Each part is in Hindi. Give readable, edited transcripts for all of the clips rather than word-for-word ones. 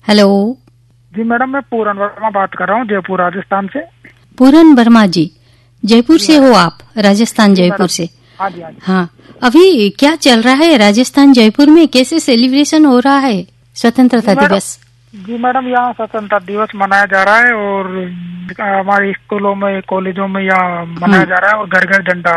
हेलो जी मैडम, मैं पूरन वर्मा बात कर रहा हूँ, जयपुर राजस्थान से। पूरन वर्मा जी, जयपुर से हो आप? राजस्थान जयपुर से? हाँ जी, हाँ जी। हाँ, अभी क्या चल रहा है राजस्थान जयपुर में? कैसे सेलिब्रेशन हो रहा है स्वतंत्रता दिवस? जी मैडम, यहाँ स्वतंत्रता दिवस मनाया जा रहा है और हमारे स्कूलों में, कॉलेजों में यहाँ मनाया जा रहा है और घर घर झंडा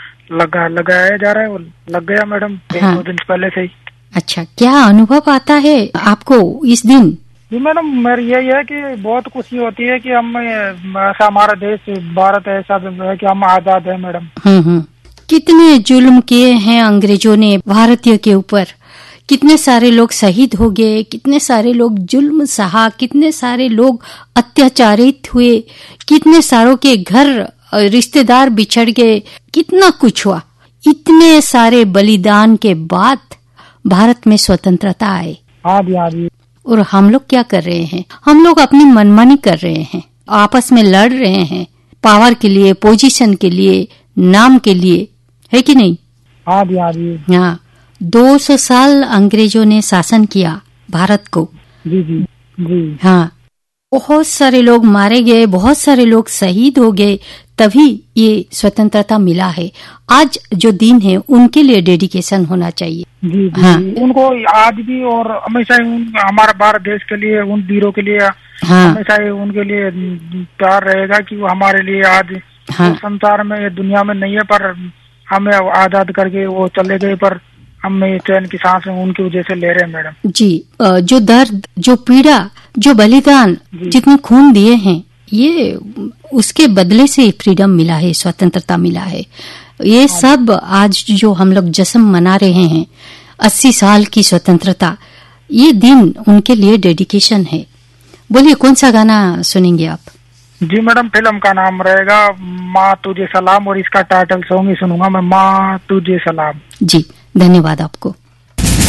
लगाया जा रहा है। लग गया मैडम, एक दो दिन पहले से ही। अच्छा, क्या अनुभव आता है आपको इस दिन? जी मैडम, मेरी यही है कि बहुत खुशी होती है कि हम ऐसा, हमारा देश भारत ऐसा है कि हम आजाद है मैडम। कितने जुल्म किए हैं अंग्रेजों ने भारतीय के ऊपर, कितने सारे लोग शहीद हो गए, कितने सारे लोग जुल्म सहा, कितने सारे लोग अत्याचारित हुए, कितने सारों के घर रिश्तेदार बिछड़ गए, कितना कुछ हुआ। इतने सारे बलिदान के बाद भारत में स्वतंत्रता आए। हाँ जी, हाँ जी। और हम लोग क्या कर रहे हैं? हम लोग अपनी मनमानी कर रहे हैं, आपस में लड़ रहे हैं, पावर के लिए, पोजीशन के लिए, नाम के लिए, है कि नहीं? हाँ जी, हाँ जी। हाँ, 200 साल अंग्रेजों ने शासन किया भारत को। जी जी जी। हाँ, बहुत सारे लोग मारे गए, बहुत सारे लोग शहीद हो गए, तभी ये स्वतंत्रता मिला है। आज जो दिन है उनके लिए डेडिकेशन होना चाहिए। जी जी। हाँ, उनको आज भी और हमेशा हमारा भारत देश के लिए, उन वीरों के लिए हमेशा उनके लिए प्यार रहेगा कि वो हमारे लिए आज संसार में, दुनिया में नहीं है, पर हमें आजाद करके वो चले गए, पर हम चैन की सांस उनकी वजह से ले रहे हैं मैडम। जी, जो दर्द, जो पीड़ा, जो बलिदान, जितने खून दिए हैं, ये उसके बदले से फ्रीडम मिला है, स्वतंत्रता मिला है। ये सब आज जो हम लोग जश्न मना रहे हैं, 80 साल की स्वतंत्रता, ये दिन उनके लिए डेडिकेशन है। बोलिए, कौन सा गाना सुनेंगे आप? जी मैडम, फिल्म का नाम रहेगा माँ तुझे सलाम, और इसका टाइटल सॉन्ग ही सुनूंगा मैं, माँ तुझे सलाम। जी, धन्यवाद आपको।